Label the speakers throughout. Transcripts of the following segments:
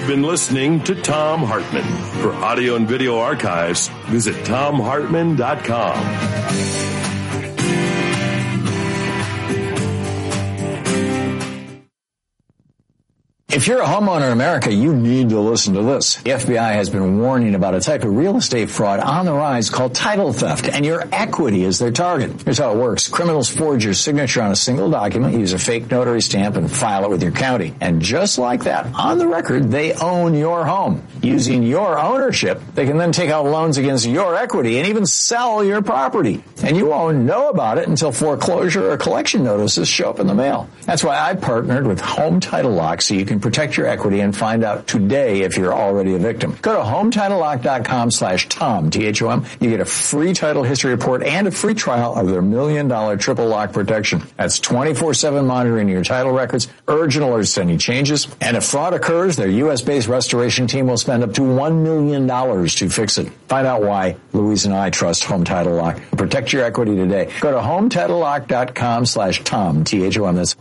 Speaker 1: You've been listening to Thom Hartmann. For audio and video archives, visit thomhartmann.com.
Speaker 2: If you're a homeowner in America, you need to listen to this. The FBI has been warning about a type of real estate fraud on the rise called title theft, and your equity is their target. Here's how it works. Criminals forge your signature on a single document, use a fake notary stamp, and file it with your county. And just like that, on the record, they own your home. Using your ownership, they can then take out loans against your equity and even sell your property. And you won't know about it until foreclosure or collection notices show up in the mail. That's why I partnered with Home Title Lock so you can protect your equity and find out today if you're already a victim. Go to HometitleLock.com/Tom, T-H-O-M. You get a free title history report and a free trial of their $1 million triple lock protection. That's 24/7 monitoring your title records, urgent alerts to any changes, and if fraud occurs, their U.S.-based restoration team will spend up to $1 million to fix it. Find out why Louise and I trust Home Title Lock. Protect your equity today. Go to HometitleLock.com/Tom, T-H-O-M. That's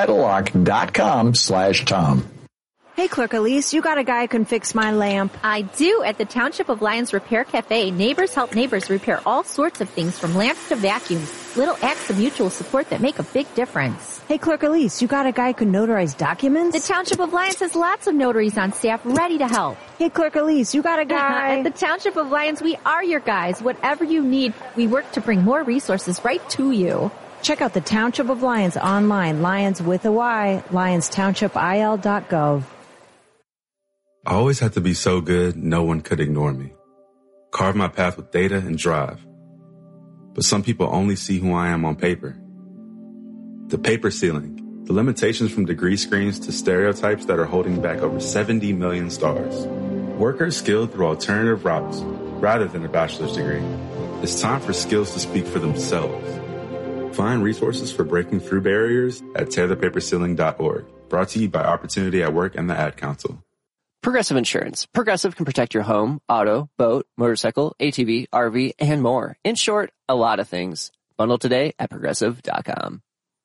Speaker 2: HometitleLock.com/Tom.
Speaker 3: Hey, Clerk Elise, you got a guy who can fix my lamp.
Speaker 4: I do. At the Township of Lyons Repair Cafe, neighbors help neighbors repair all sorts of things from lamps to vacuums. Little acts of mutual support that make a big difference.
Speaker 3: Hey, Clerk Elise, you got a guy who can notarize documents?
Speaker 4: The Township of Lyons has lots of notaries on staff ready to help.
Speaker 3: Hey, Clerk Elise, you got a guy?
Speaker 4: At the Township of Lyons, we are your guys. Whatever you need, we work to bring more resources right to you.
Speaker 3: Check out the Township of Lyons online, Lyons with a Y, LyonsTownshipIL.gov.
Speaker 5: I always had to be so good, no one could ignore me. Carve my path with data and drive. But some people only see who I am on paper. The paper ceiling, the limitations from degree screens to stereotypes that are holding back over 70 million stars. Workers skilled through alternative routes rather than a bachelor's degree. It's time for skills to speak for themselves. Find resources for breaking through barriers at tearthepaperceiling.org. Brought to you by Opportunity at Work and the Ad Council.
Speaker 6: Progressive Insurance. Progressive can protect your home, auto, boat, motorcycle, ATV, RV, and more. In short, a lot of things. Bundle today at Progressive.com.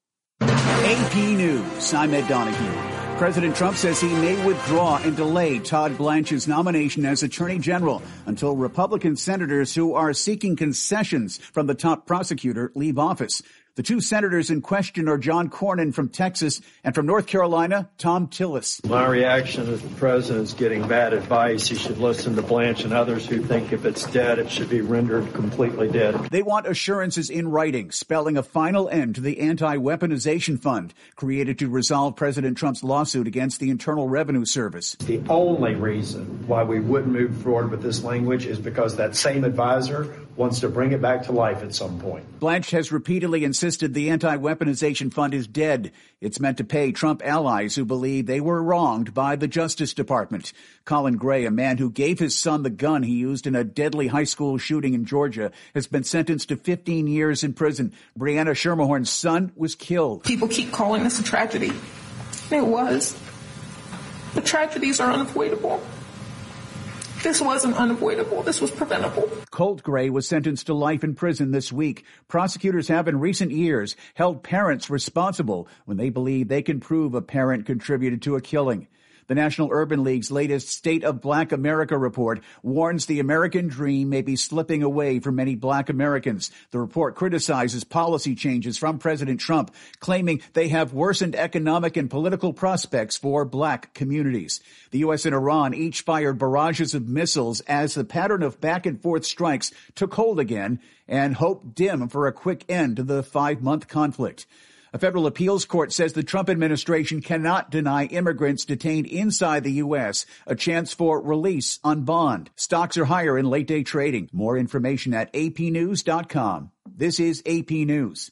Speaker 7: AP News. I'm Ed Donahue. President Trump says he may withdraw and delay Todd Blanche's nomination as Attorney General until Republican senators who are seeking concessions from the top prosecutor leave office. The two senators in question are John Cornyn from Texas and from North Carolina, Thom Tillis.
Speaker 8: My reaction is the president is getting bad advice. He should listen to Blanche and others who think if it's dead, it should be rendered completely dead.
Speaker 7: They want assurances in writing, spelling a final end to the anti-weaponization fund created to resolve President Trump's lawsuit against the Internal Revenue Service.
Speaker 8: The only reason why we wouldn't move forward with this language is because that same advisor wants to bring it back to life at some point.
Speaker 7: Blanche has repeatedly insisted the anti-weaponization fund is dead. It's meant to pay Trump allies who believe they were wronged by the Justice Department. Colin Gray, a man who gave his son the gun he used in a deadly high school shooting in Georgia, has been sentenced to 15 years in prison. Brianna Schermerhorn's son was killed.
Speaker 9: People keep calling this a tragedy. It was. The tragedies are unavoidable. This wasn't unavoidable. This was preventable.
Speaker 7: Colt Gray was sentenced to life in prison this week. Prosecutors have in recent years held parents responsible when they believe they can prove a parent contributed to a killing. The National Urban League's latest State of Black America report warns the American dream may be slipping away for many Black Americans. The report criticizes policy changes from President Trump, claiming they have worsened economic and political prospects for Black communities. The U.S. and Iran each fired barrages of missiles as the pattern of back-and-forth strikes took hold again, and hope dim for a quick end to the 5-month conflict. A federal appeals court says the Trump administration cannot deny immigrants detained inside the U.S. a chance for release on bond. Stocks are higher in late-day trading. More information at apnews.com. This is AP News.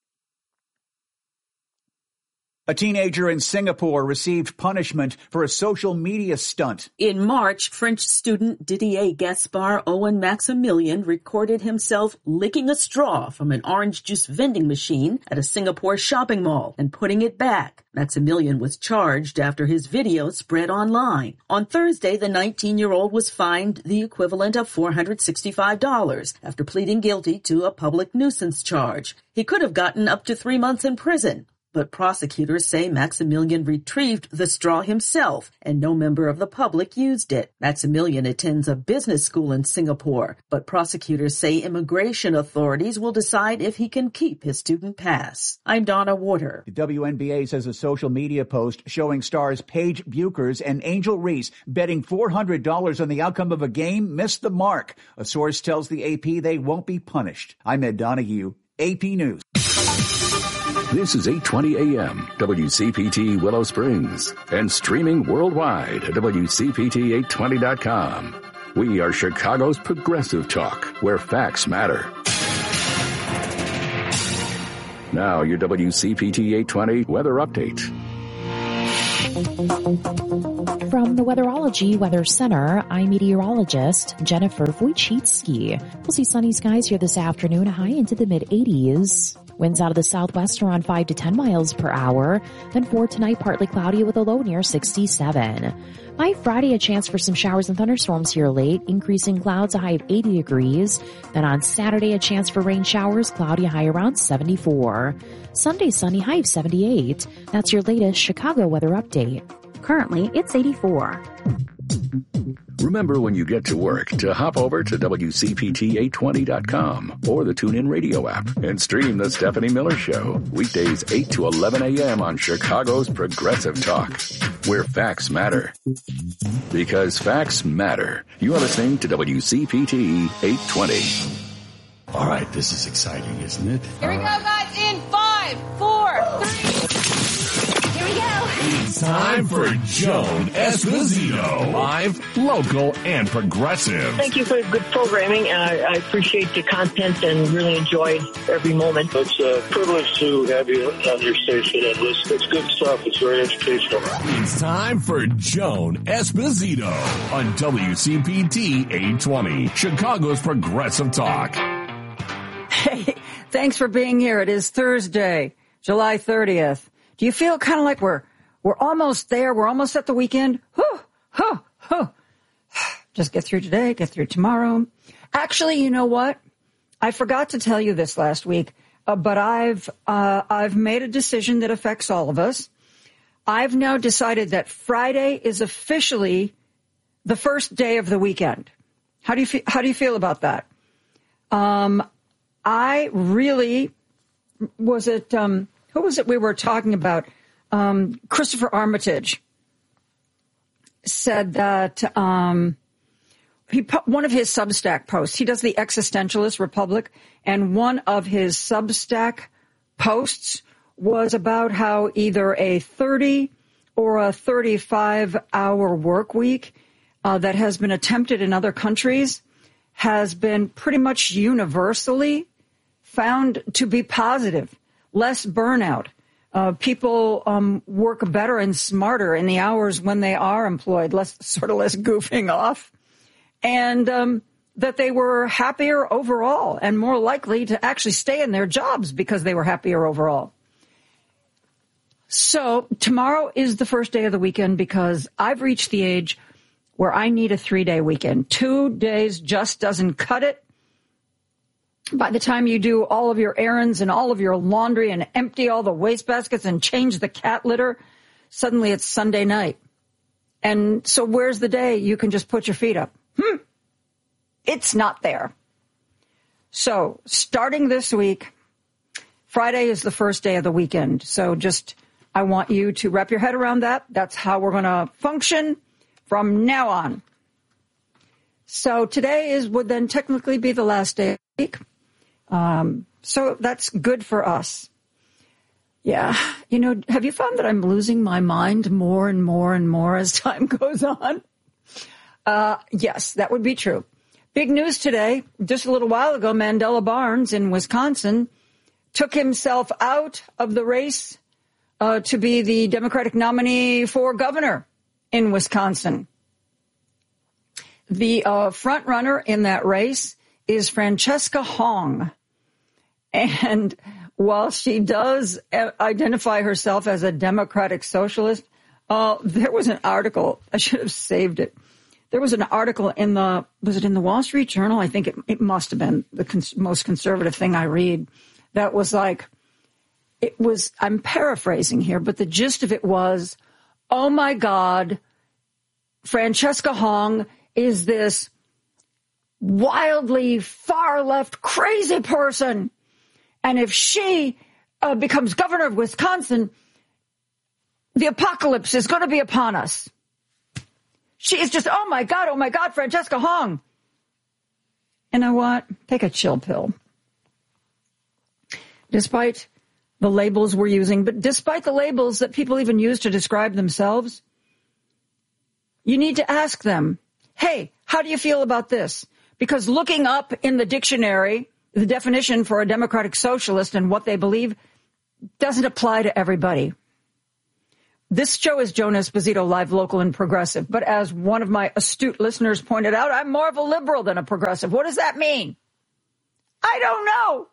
Speaker 7: A teenager in Singapore received punishment for a social media stunt.
Speaker 10: In March, French student Didier Gaspard Owen Maximilian recorded himself licking a straw from an orange juice vending machine at a Singapore shopping mall and putting it back. Maximilian was charged after his video spread online. On Thursday, the 19-year-old was fined the equivalent of $465 after pleading guilty to a public nuisance charge. He could have gotten up to 3 months in prison. But prosecutors say Maximilian retrieved the straw himself, and no member of the public used it. Maximilian attends a business school in Singapore, but prosecutors say immigration authorities will decide if he can keep his student pass. I'm Donna Warder.
Speaker 7: The WNBA says a social media post showing stars Paige Buchers and Angel Reese betting $400 on the outcome of a game missed the mark. A source tells the AP they won't be punished. I'm Ed Donahue, AP News.
Speaker 1: This is 820 AM, WCPT Willow Springs, and streaming worldwide at WCPT820.com. We are Chicago's progressive talk, where facts matter. Now, your WCPT 820 weather update.
Speaker 11: From the Weatherology Weather Center, I'm meteorologist Jennifer Wojcicki. We'll see sunny skies here this afternoon, a high into the mid-80s. Winds out of the southwest around 5 to 10 miles per hour. Then for tonight, partly cloudy with a low near 67. By Friday, a chance for some showers and thunderstorms here late, increasing clouds, a high of 80 degrees. Then on Saturday, a chance for rain showers, cloudy, a high around 74. Sunday, sunny, high of 78. That's your latest Chicago weather update. Currently, it's 84.
Speaker 1: Remember when you get to work to hop over to WCPT820.com or the TuneIn Radio app and stream The Stephanie Miller Show. Weekdays 8 to 11 a.m. on Chicago's Progressive Talk, where facts matter. Because facts matter. You are listening to WCPT 820.
Speaker 12: All right, this is exciting, isn't it?
Speaker 13: Here we go, guys, in 5, 4, 3. Here we go.
Speaker 14: It's time for Joan Esposito. Live, local, and progressive.
Speaker 15: Thank you for the good programming. I appreciate the content and really enjoyed every moment.
Speaker 16: It's a privilege to have you on your station and listen. It's good stuff. It's very educational.
Speaker 14: It's time for Joan Esposito on WCPT 820, Chicago's Progressive Talk.
Speaker 17: Hey, thanks for being here. It is Thursday, July 30th. Do you feel kind of like we're almost there? We're almost at the weekend? Just get through today, get through tomorrow. Actually, you know what? I forgot to tell you this last week, but I've made a decision that affects all of us. I've now decided that Friday is officially the first day of the weekend. How do you feel about that? I really was it. Who was it we were talking about? Christopher Armitage said that he put one of his Substack posts. He does the Existentialist Republic, and one of his Substack posts was about how either a 30 or a 35-hour work week that has been attempted in other countries has been pretty much universally found to be positive. Less burnout. People work better and smarter in the hours when they are employed, less goofing off, and that they were happier overall and more likely to actually stay in their jobs because they were happier overall. So tomorrow is the first day of the weekend because I've reached the age where I need a 3-day weekend. 2 days just doesn't cut it. By the time you do all of your errands and all of your laundry and empty all the wastebaskets and change the cat litter, suddenly it's Sunday night. And so where's the day you can just put your feet up? It's not there. So starting this week, Friday is the first day of the weekend. So I want you to wrap your head around that. That's how we're going to function from now on. So today would then technically be the last day of the week. So that's good for us. Yeah. Have you found that I'm losing my mind more and more and more as time goes on? Yes, that would be true. Big news today. Just a little while ago, Mandela Barnes in Wisconsin took himself out of the race to be the Democratic nominee for governor in Wisconsin. The front runner in that race is Francesca Hong. And while she does identify herself as a democratic socialist, there was an article, I should have saved it. There was an article was it in the Wall Street Journal? I think it must have been the most conservative thing I read. That was like, I'm paraphrasing here, but the gist of it was, oh my God, Francesca Hong is this wildly far-left crazy person. And if she becomes governor of Wisconsin, the apocalypse is going to be upon us. She is just, oh my God, Francesca Hong. You know what? Take a chill pill. Despite the labels we're using, but despite the labels that people even use to describe themselves, you need to ask them, hey, how do you feel about this? Because looking up in the dictionary, the definition for a democratic socialist and what they believe doesn't apply to everybody. This show is Joan Esposito, live, local, and progressive. But as one of my astute listeners pointed out, I'm more of a liberal than a progressive. What does that mean? I don't know.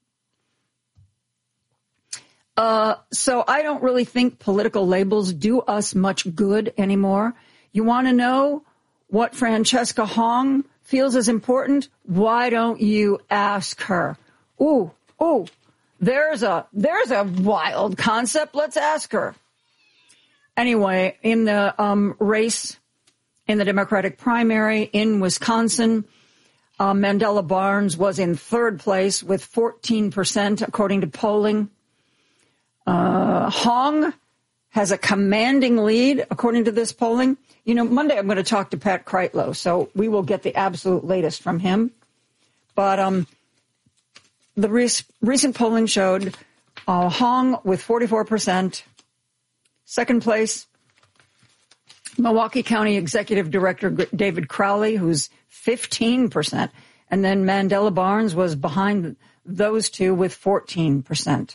Speaker 17: So I don't really think political labels do us much good anymore. You want to know what Francesca Hong feels is important? Why don't you ask her? Ooh, there's a wild concept. Let's ask her. Anyway, in the race in the Democratic primary in Wisconsin, Mandela Barnes was in third place with 14%, according to polling. Hong has a commanding lead, according to this polling. You know, Monday I'm going to talk to Pat Kreitlow, so we will get the absolute latest from him. But the recent polling showed Hong with 44%. Second place, Milwaukee County Executive Director David Crowley, who's 15%. And then Mandela Barnes was behind those two with 14%.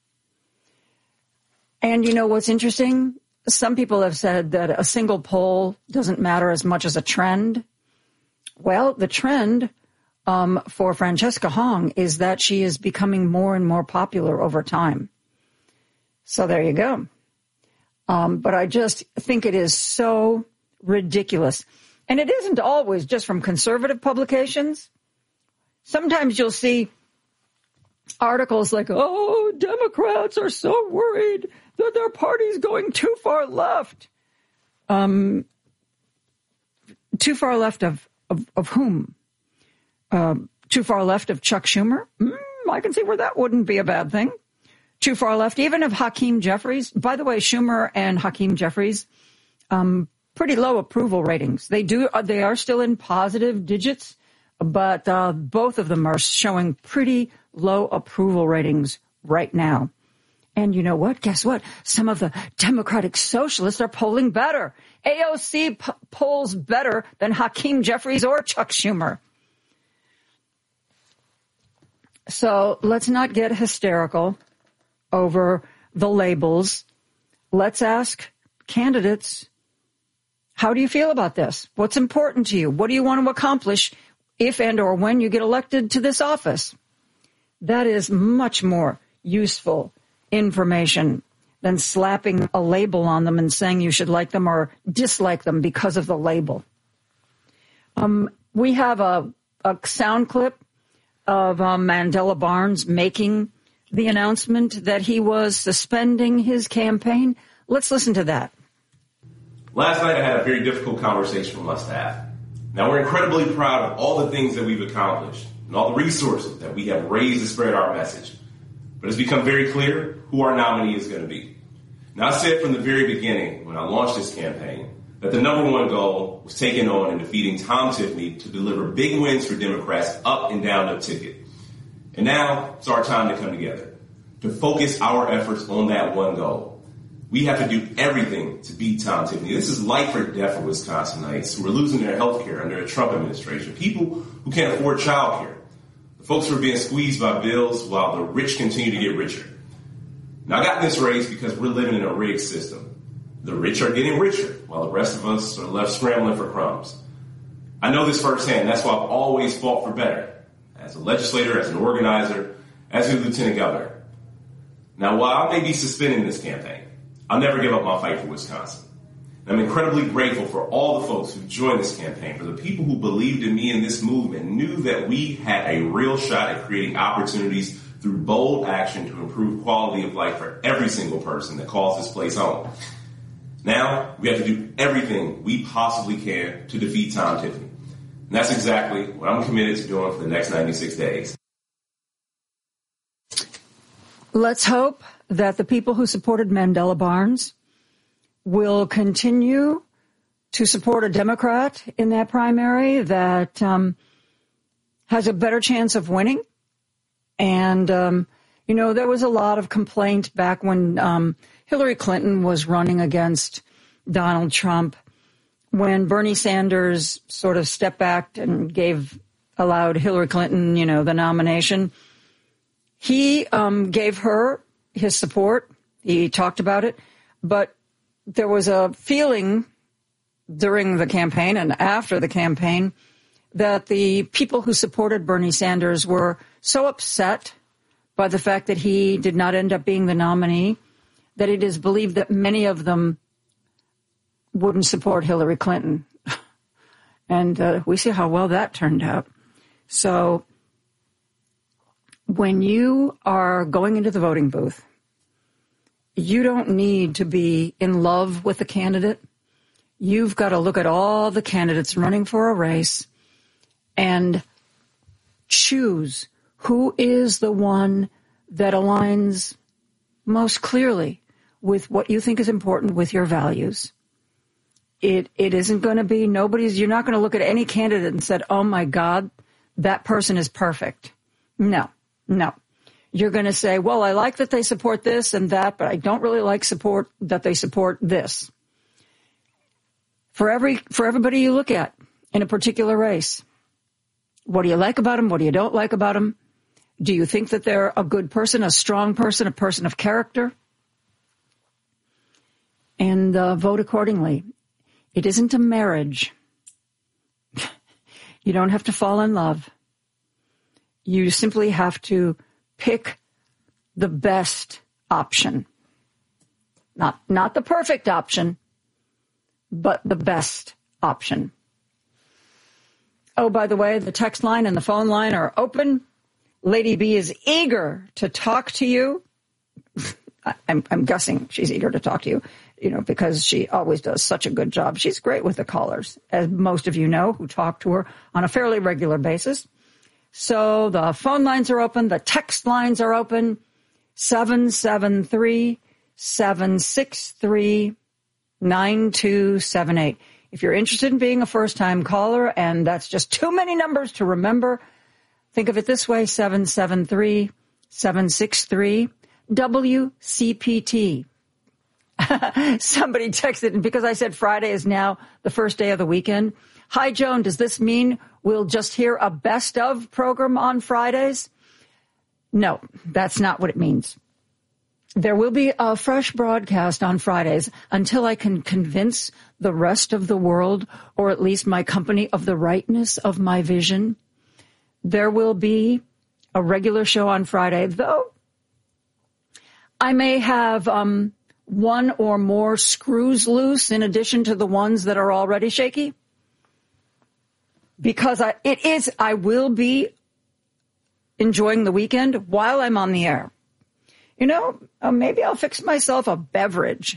Speaker 17: And you know what's interesting? Some people have said that a single poll doesn't matter as much as a trend. Well, the trend for Francesca Hong is that she is becoming more and more popular over time. So there you go. But I just think it is so ridiculous. And it isn't always just from conservative publications. Sometimes you'll see articles like, oh, Democrats are so worried that their party's going too far left. Too far left of whom? Too far left of Chuck Schumer? I can see where that wouldn't be a bad thing. Too far left, even of Hakeem Jeffries. By the way, Schumer and Hakeem Jeffries, pretty low approval ratings. They are still in positive digits, but both of them are showing pretty low approval ratings right now. And you know what? Guess what? Some of the Democratic Socialists are polling better. AOC polls better than Hakeem Jeffries or Chuck Schumer. So let's not get hysterical over the labels. Let's ask candidates, how do you feel about this? What's important to you? What do you want to accomplish if and or when you get elected to this office? That is much more useful information than slapping a label on them and saying you should like them or dislike them because of the label. We have a sound clip of Mandela Barnes making the announcement that he was suspending his campaign. Let's listen to that.
Speaker 18: Last night I had a very difficult conversation with my staff. Now we're incredibly proud of all the things that we've accomplished and all the resources that we have raised to spread our message. But it's become very clear who our nominee is going to be. Now I said from the very beginning when I launched this campaign that the number one goal was taking on and defeating Tom Tiffany to deliver big wins for Democrats up and down the ticket. And now it's our time to come together, to focus our efforts on that one goal. We have to do everything to beat Tom Tiffany. This is life or death for Wisconsinites who are losing their health care under a Trump administration, people who can't afford child care, the folks who are being squeezed by bills while the rich continue to get richer. Now, I got in this race because we're living in a rigged system. The rich are getting richer while the rest of us are left scrambling for crumbs. I know this firsthand. That's why I've always fought for better. As a legislator, as an organizer, as a lieutenant governor. Now, while I may be suspending this campaign, I'll never give up my fight for Wisconsin. And I'm incredibly grateful for all the folks who joined this campaign, for the people who believed in me and this movement, knew that we had a real shot at creating opportunities through bold action to improve quality of life for every single person that calls this place home. Now, we have to do everything we possibly can to defeat Tom Tiffany. And that's exactly what I'm committed to doing for the next 96 days.
Speaker 17: Let's hope that the people who supported Mandela Barnes will continue to support a Democrat in that primary that has a better chance of winning. And, there was a lot of complaint back when Hillary Clinton was running against Donald Trump, when Bernie Sanders sort of stepped back and allowed Hillary Clinton, the nomination. He gave her his support. He talked about it. But there was a feeling during the campaign and after the campaign that the people who supported Bernie Sanders were so upset by the fact that he did not end up being the nominee that it is believed that many of them wouldn't support Hillary Clinton. And we see how well that turned out. So when you are going into the voting booth, you don't need to be in love with the candidate. You've got to look at all the candidates running for a race and choose who is the one that aligns most clearly with what you think is important with your values. It isn't going to be you're not going to look at any candidate and said, oh my God, that person is perfect. No. You're going to say, well, I like that they support this and that, but I don't really like that they support this. For everybody you look at in a particular race, what do you like about them? What do you don't like about them? Do you think that they're a good person, a strong person, a person of character? And vote accordingly. It isn't a marriage. You don't have to fall in love. You simply have to pick the best option. Not the perfect option, but the best option. Oh, by the way, the text line and the phone line are open. Lady B is eager to talk to you. I'm guessing she's eager to talk to you, because she always does such a good job. She's great with the callers, as most of you know, who talk to her on a fairly regular basis. So the phone lines are open. The text lines are open. 773-763-9278. If you're interested in being a first-time caller, and that's just too many numbers to remember, think of it this way, 773-763-WCPT. Somebody texted, and because I said Friday is now the first day of the weekend. Hi, Joan, does this mean we'll just hear a best of program on Fridays? No, that's not what it means. There will be a fresh broadcast on Fridays until I can convince the rest of the world, or at least my company, of the rightness of my vision. There will be a regular show on Friday, though I may have one or more screws loose in addition to the ones that are already shaky. Because I will be enjoying the weekend while I'm on the air. Maybe I'll fix myself a beverage.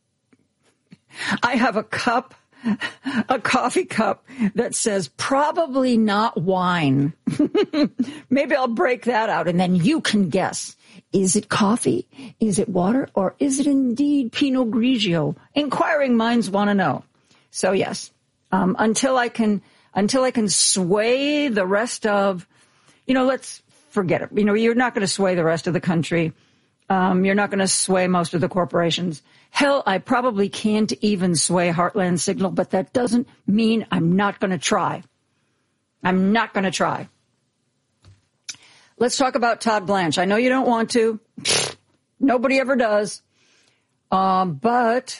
Speaker 17: I have a coffee cup that says probably not wine. Maybe I'll break that out and then you can guess. Is it coffee? Is it water? Or is it indeed Pinot Grigio? Inquiring minds want to know. So yes, until I can sway the rest of, let's forget it. You're not going to sway the rest of the country. You're not going to sway most of the corporations. Hell, I probably can't even sway Heartland Signal, but that doesn't mean I'm not going to try. I'm not going to try. Let's talk about Todd Blanche. I know you don't want to. Nobody ever does. But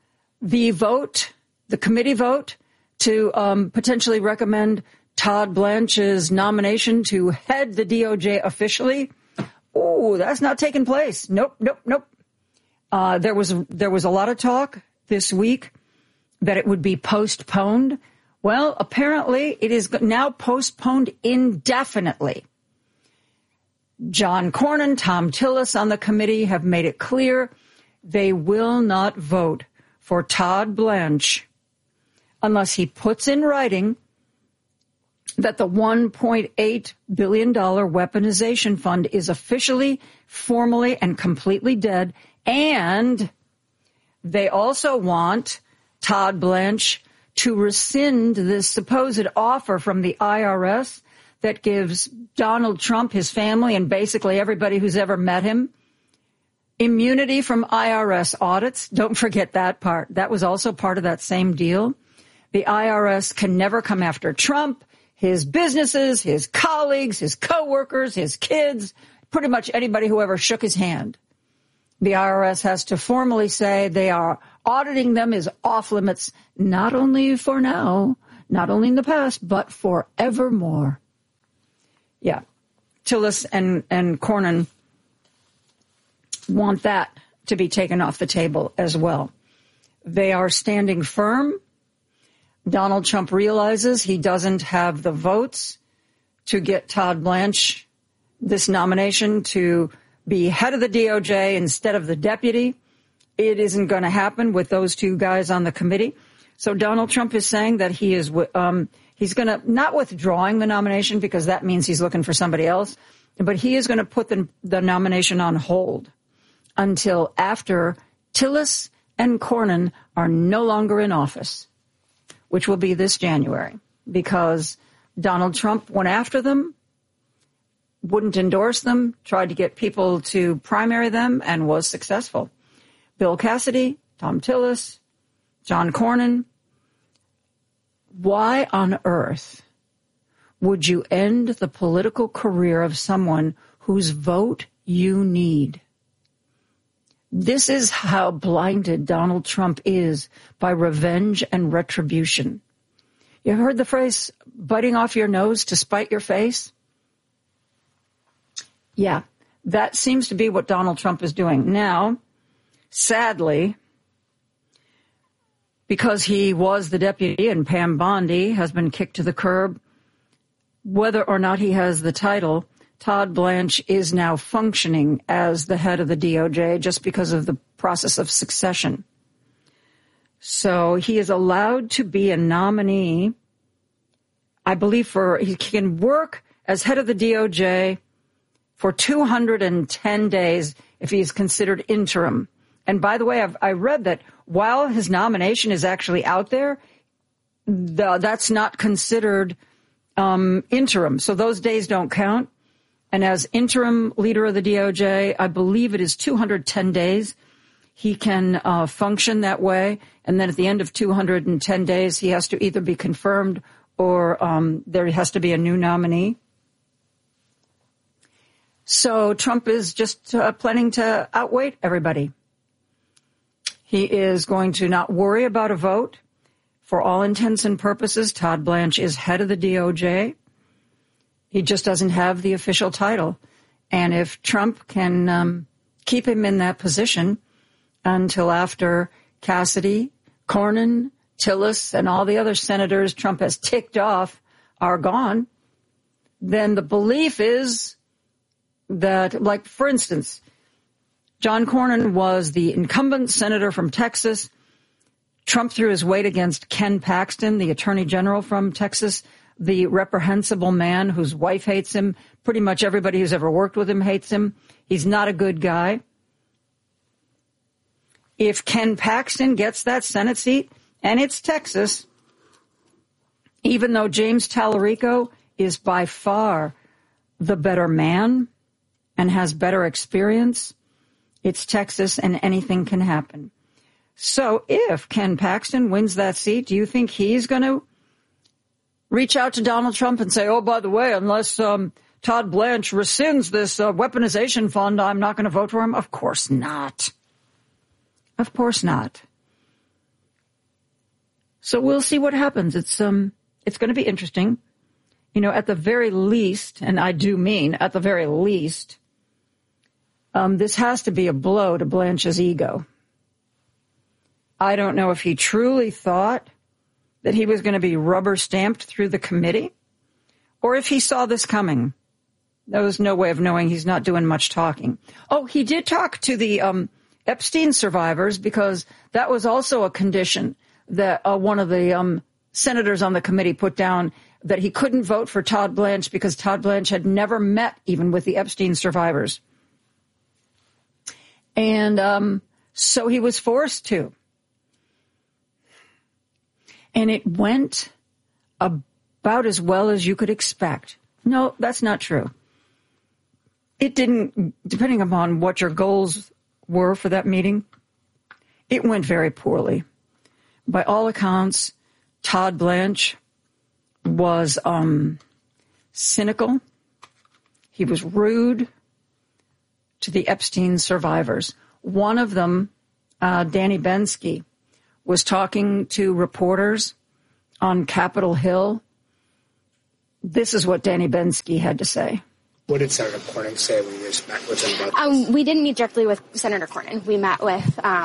Speaker 17: the committee vote to potentially recommend Todd Blanche's nomination to head the DOJ officially. Oh, that's not taking place. Nope. There was a lot of talk this week that it would be postponed. Well, apparently it is now postponed indefinitely. John Cornyn, Tom Tillis on the committee have made it clear they will not vote for Todd Blanche unless he puts in writing that the $1.8 billion weaponization fund is officially, formally, and completely dead. And they also want Todd Blanche to rescind this supposed offer from the IRS that gives Donald Trump, his family, and basically everybody who's ever met him immunity from IRS audits. Don't forget that part. That was also part of that same deal. The IRS can never come after Trump, his businesses, his colleagues, his coworkers, his kids, pretty much anybody who ever shook his hand. The IRS has to formally say they are auditing them is off limits, not only for now, not only in the past, but forevermore. Yeah. Tillis and Cornyn want that to be taken off the table as well. They are standing firm. Donald Trump realizes he doesn't have the votes to get Todd Blanche this nomination to be head of the DOJ instead of the deputy. It isn't going to happen with those two guys on the committee. So Donald Trump is saying that he is he's going to not withdrawing the nomination because that means he's looking for somebody else, but he is going to put the nomination on hold until after Tillis and Cornyn are no longer in office, which will be this January, because Donald Trump went after them, wouldn't endorse them, tried to get people to primary them, and was successful. Bill Cassidy, Tom Tillis, John Cornyn. Why on earth would you end the political career of someone whose vote you need? This is how blinded Donald Trump is by revenge and retribution. You ever heard the phrase, biting off your nose to spite your face? Yeah, that seems to be what Donald Trump is doing. Now, sadly, because he was the deputy and Pam Bondi has been kicked to the curb, whether or not he has the title, Todd Blanche is now functioning as the head of the DOJ just because of the process of succession. So he is allowed to be a nominee, I believe, he can work as head of the DOJ for 210 days if he is considered interim. And by the way, I read that while his nomination is actually out there, that's not considered interim. So those days don't count. And as interim leader of the DOJ, I believe it is 210 days. He can function that way. And then at the end of 210 days, he has to either be confirmed or there has to be a new nominee. So Trump is just planning to outweight everybody. He is going to not worry about a vote. For all intents and purposes, Todd Blanche is head of the DOJ. He just doesn't have the official title. And if Trump can keep him in that position until after Cassidy, Cornyn, Tillis, and all the other senators Trump has ticked off are gone, then the belief is that, like, for instance, John Cornyn was the incumbent senator from Texas. Trump threw his weight against Ken Paxton, the attorney general from Texas, the reprehensible man whose wife hates him. Pretty much everybody who's ever worked with him hates him. He's not a good guy. If Ken Paxton gets that Senate seat, and it's Texas, even though James Tallarico is by far the better man and has better experience, it's Texas and anything can happen. So if Ken Paxton wins that seat, do you think he's going to reach out to Donald Trump and say, oh, by the way, unless Todd Blanche rescinds this weaponization fund, I'm not going to vote for him? Of course not. Of course not. So we'll see what happens. It's going to be interesting. You know, at the very least, and I do mean at the very least, this has to be a blow to Blanche's ego. I don't know if he truly thought that he was going to be rubber stamped through the committee or if he saw this coming. There was no way of knowing. He's not doing much talking. Oh, he did talk to the Epstein survivors, because that was also a condition that one of the senators on the committee put down, that he couldn't vote for Todd Blanche because Todd Blanche had never met even with the Epstein survivors. And so he was forced to. And it went about as well as you could expect. No, that's not true. It didn't, depending upon what your goals were for that meeting, it went very poorly. By all accounts, Todd Blanche was cynical. He was rude to the Epstein survivors. One of them, Danny Bensky, was talking to reporters on Capitol Hill. This is what Danny Bensky had to say.
Speaker 19: What did Senator Cornyn say when you met with him about this?
Speaker 20: We didn't meet directly with Senator Cornyn. We met with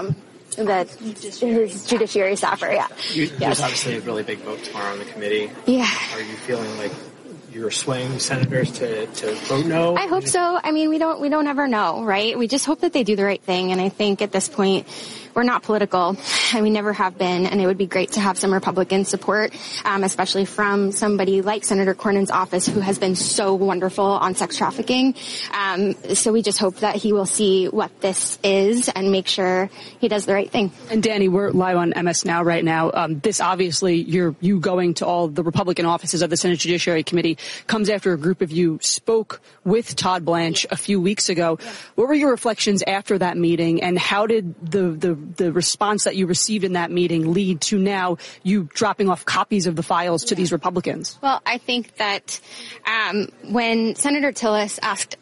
Speaker 20: his judiciary staffer, yeah.
Speaker 19: There's obviously a really big vote tomorrow on the committee.
Speaker 20: Yeah.
Speaker 19: Are you feeling like you're swaying senators to vote no?
Speaker 20: I hope so. I mean, we don't ever know, right? We just hope that they do the right thing. And I think at this point, we're not political, and we never have been, and it would be great to have some Republican support, especially from somebody like Senator Cornyn's office, who has been so wonderful on sex trafficking. So we just hope that he will see what this is and make sure he does the right thing.
Speaker 21: And Danny, we're live on MS Now right now. This obviously, you going to all the Republican offices of the Senate Judiciary Committee comes after a group of you spoke with Todd Blanche a few weeks ago. Yeah. What were your reflections after that meeting, and how did the response that you received in that meeting lead to now you dropping off copies of the files to these Republicans?
Speaker 20: Well, I think that when Senator Tillis asked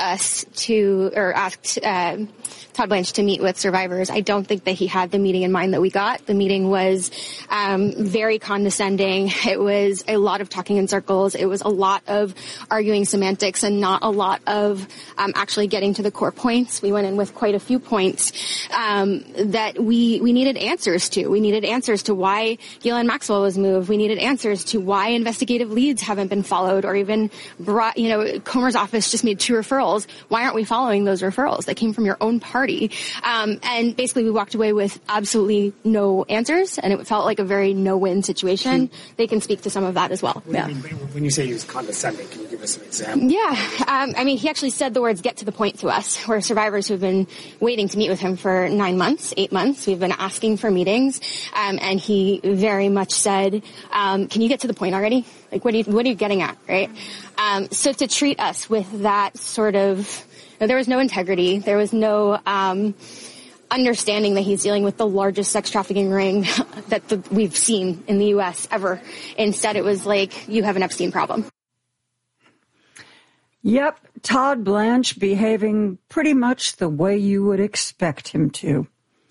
Speaker 20: Todd Blanche to meet with survivors, I don't think that he had the meeting in mind that we got. The meeting was very condescending. It was a lot of talking in circles. It was a lot of arguing semantics and not a lot of actually getting to the core points. We went in with quite a few points that we needed answers to. We needed answers to why Ghislaine Maxwell was moved. We needed answers to why investigative leads haven't been followed, or even brought, Comer's office just made 2 referrals. Why aren't we following those referrals that came from your own party? And basically we walked away with absolutely no answers, and it felt like a very no-win situation. They can speak to some of that as well.
Speaker 19: When you say he was condescending, can you give us an example?
Speaker 20: Yeah. He actually said the words "get to the point" to us. We're survivors who've been waiting to meet with him for 9 months, 8 months. We've been asking for meetings, and he very much said, can you get to the point already? Like, what are you getting at, right? So to treat us with that sort of, there was no integrity. There was no understanding that he's dealing with the largest sex trafficking ring that we've seen in the U.S. ever. Instead, it was like, you have an Epstein problem.
Speaker 17: Yep, Todd Blanche behaving pretty much the way you would expect him to.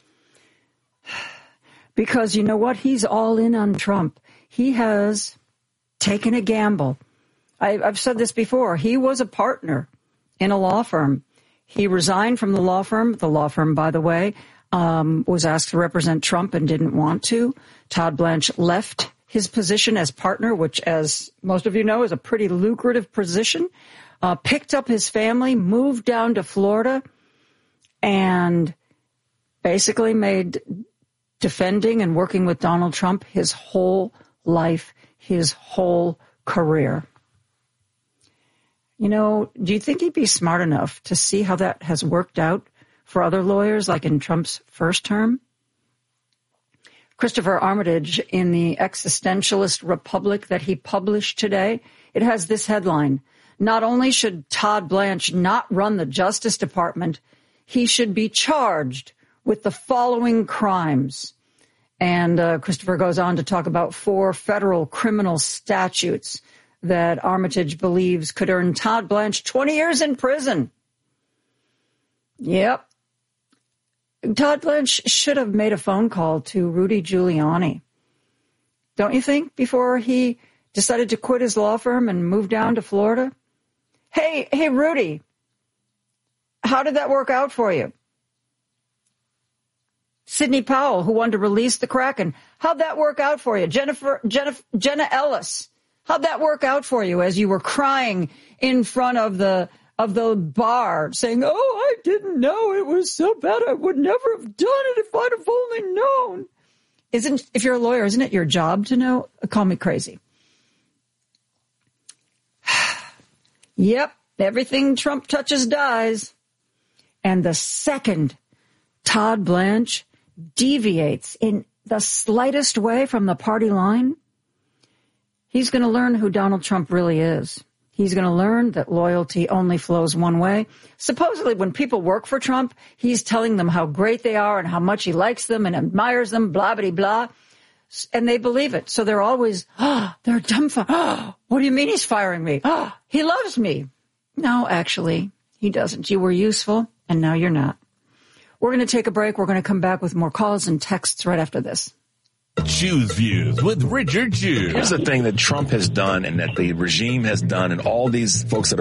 Speaker 17: Because you know what? He's all in on Trump. He has taken a gamble. I've said this before. He was a partner in a law firm. He resigned from the law firm. The law firm, by the way, was asked to represent Trump and didn't want to. Todd Blanche left his position as partner, which, as most of you know, is a pretty lucrative position. Picked up his family, moved down to Florida, and basically made defending and working with Donald Trump his whole life, his whole career. Do you think he'd be smart enough to see how that has worked out for other lawyers, like in Trump's first term? Christopher Armitage, in the Existentialist Republic that he published today, it has this headline: not only should Todd Blanche not run the Justice Department, he should be charged with the following crimes. And Christopher goes on to talk about 4 federal criminal statutes that Armitage believes could earn Todd Blanche 20 years in prison. Yep. Todd Blanche should have made a phone call to Rudy Giuliani, don't you think, before he decided to quit his law firm and move down to Florida? Hey, Rudy, how did that work out for you? Sidney Powell, who wanted to release the Kraken, how'd that work out for you? Jenna Ellis, how'd that work out for you as you were crying in front of the of the bar saying, oh, I didn't know it was so bad. I would never have done it if I'd have only known. If you're a lawyer, isn't it your job to know? Call me crazy. Yep, everything Trump touches dies. And the second Todd Blanche deviates in the slightest way from the party line, he's going to learn who Donald Trump really is. He's going to learn that loyalty only flows one way. Supposedly, when people work for Trump, he's telling them how great they are and how much he likes them and admires them, blah, blah, blah. And they believe it. So they're always, they're dumbfounded. What do you mean he's firing me? He loves me. No, actually, he doesn't. You were useful, and now you're not. We're going to take a break. We're going to come back with more calls and texts right after this.
Speaker 14: Choose Views with Richard Choose.
Speaker 2: Here's the thing that Trump has done and that the regime has done and all these folks that